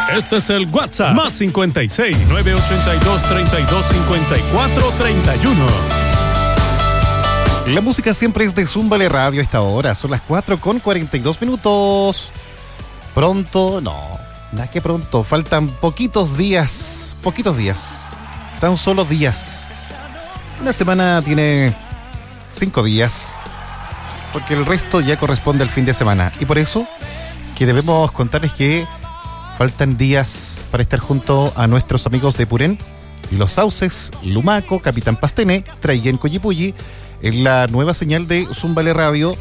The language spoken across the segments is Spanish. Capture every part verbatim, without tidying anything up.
Este es el WhatsApp. Más cincuenta y seis, novecientos ochenta y dos, treinta y dos, cincuenta y cuatro, treinta y uno. La música siempre es de Zúmbale Radio a esta hora. Son las cuatro con cuarenta y dos minutos. Pronto, no, nada que pronto. Faltan poquitos días. Poquitos días. Tan solo días. Una semana tiene cinco días. Porque el resto ya corresponde al fin de semana. Y por eso que debemos contarles que faltan días para estar junto a nuestros amigos de Purén, Los Sauces, Lumaco, Capitán Pastene, Traillén, Coyipulli, en la nueva señal de Zúmbale Radio,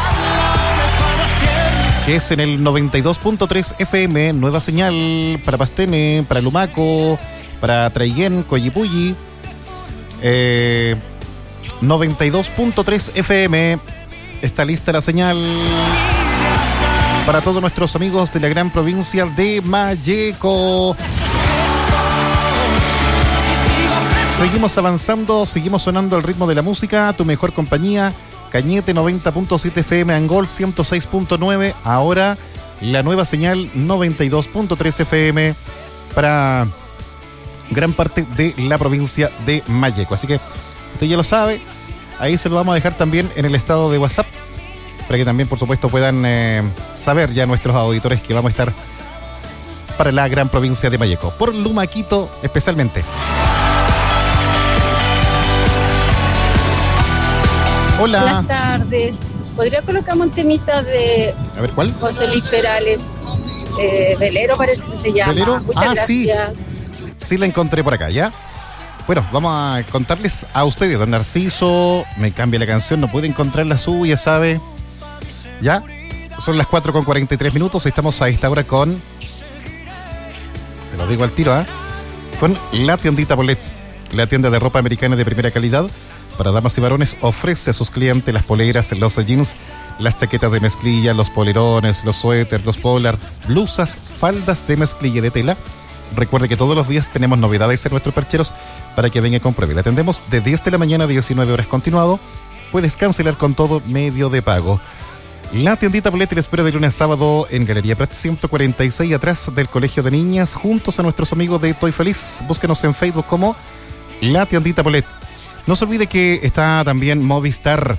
que es en el noventa y dos punto tres F M, nueva señal para Pastene, para Lumaco, para Traillén, Coyipulli, eh, noventa y dos punto tres F M, está lista la señal para todos nuestros amigos de la gran provincia de Malleco. Seguimos avanzando, seguimos sonando al ritmo de la música, tu mejor compañía, Cañete noventa punto siete F M, Angol ciento seis punto nueve, ahora la nueva señal noventa y dos punto tres F M para gran parte de la provincia de Malleco. Así que usted ya lo sabe, ahí se lo vamos a dejar también en el estado de WhatsApp, para que también, por supuesto, puedan eh, saber ya nuestros auditores que vamos a estar para la gran provincia de Malleco, por Lumaquito especialmente. Hola. Buenas tardes. ¿Podría colocarme un temita de A ver, ¿cuál? José Luis Perales? Eh, Velero parece que se llama. ¿Velero? Muchas Ah, gracias. sí. Sí, la encontré por acá, ¿ya? Bueno, vamos a contarles a ustedes, don Narciso, me cambia la canción, no puede encontrar la suya, ¿sabe? ¿Ya? Son las cuatro con cuarenta y tres minutos, estamos a esta hora con... Se lo digo al tiro, ¿ah? ¿eh? Con la tiendita Polet, la tienda de ropa americana de primera calidad. Para damas y varones, ofrece a sus clientes las poleras, los jeans, las chaquetas de mezclilla, los polerones, los suéteres, los polar, blusas, faldas de mezclilla de tela. Recuerde que todos los días tenemos novedades en nuestros percheros para que venga y compruebe. La atendemos de diez de la mañana a diecinueve horas continuado. Puedes cancelar con todo medio de pago. La tiendita Polet le espera de lunes a sábado en Galería Prat ciento cuarenta y seis, atrás del Colegio de Niñas, juntos a nuestros amigos de Toy Feliz. Búsquenos en Facebook como La Tiendita Polet. No se olvide que está también Movistar.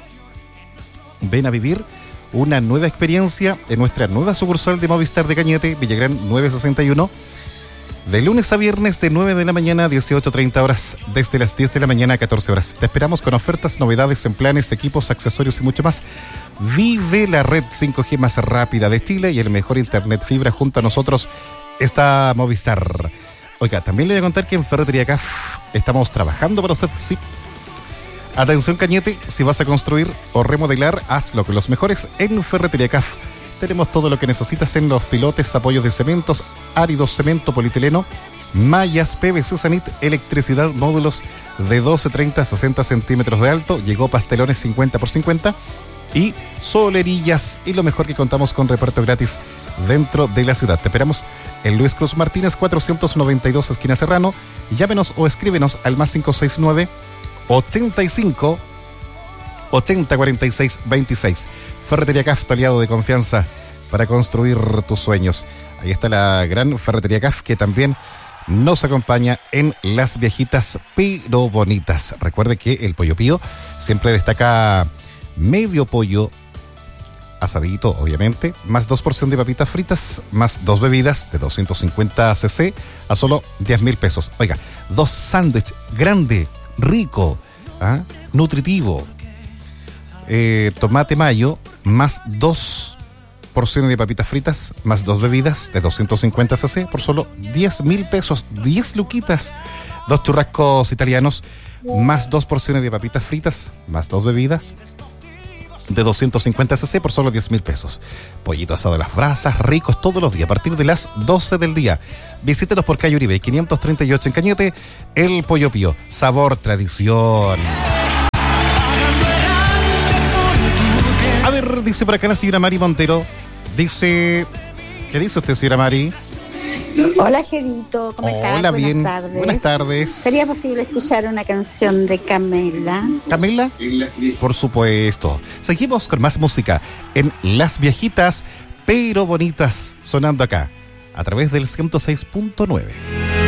Ven a vivir una nueva experiencia en nuestra nueva sucursal de Movistar de Cañete, Villagrán nueve sesenta y uno. De lunes a viernes de nueve de la mañana a dieciocho treinta horas, desde las diez de la mañana a catorce horas. Te esperamos con ofertas, novedades en planes, equipos, accesorios y mucho más. Vive la red cinco G más rápida de Chile y el mejor internet fibra. Junto a nosotros está Movistar. Oiga, también le voy a contar que en Ferretería C A F estamos trabajando para usted, sí. Atención Cañete, si vas a construir o remodelar, hazlo con los mejores en Ferretería C A F. Tenemos todo lo que necesitas en los pilotes, apoyos de cementos, áridos, cemento, polietileno, mallas, P V C, Sanit, electricidad, módulos de doce, treinta, sesenta centímetros de alto, llegó pastelones cincuenta por cincuenta y solerillas. Y lo mejor, que contamos con reparto gratis dentro de la ciudad. Te esperamos en Luis Cruz Martínez cuatrocientos noventa y dos, esquina Serrano. Llámenos o escríbenos al más cinco seis nueve, ochenta y cinco, ochenta, cuarenta y seis, veintiséis. Ferretería C A F, tu aliado de confianza para construir tus sueños. Ahí está la gran Ferretería C A F, que también nos acompaña en Las Viejitas pero Bonitas. Recuerde que el Pollo Pío siempre destaca medio pollo asadito, obviamente, más dos porciones de papitas fritas, más dos bebidas de doscientos cincuenta centilitros a solo diez mil pesos. Oiga, dos sándwiches grande, rico, ¿ah? nutritivo, eh, tomate mayo, más dos porciones de papitas fritas, más dos bebidas de doscientos cincuenta centilitros por solo diez mil pesos, diez luquitas. Dos churrascos italianos, más dos porciones de papitas fritas, más dos bebidas de doscientos cincuenta centilitros por solo diez mil pesos. Pollito asado de las brasas, ricos todos los días, a partir de las doce del día. Visítenos por calle Uribe, quinientos treinta y ocho en Cañete. El Pollo Pío, sabor, tradición. A ver, dice por acá la señora Mari Montero. Dice, ¿qué dice usted, señora Mari? Hola, Gerito, ¿cómo estás? Hola, Buenas bien. tardes. Buenas tardes. ¿Sería posible escuchar una canción de Camela? ¿Camila? Por supuesto. Seguimos con más música en Las Viejitas pero Bonitas, sonando acá a través del ciento seis punto nueve.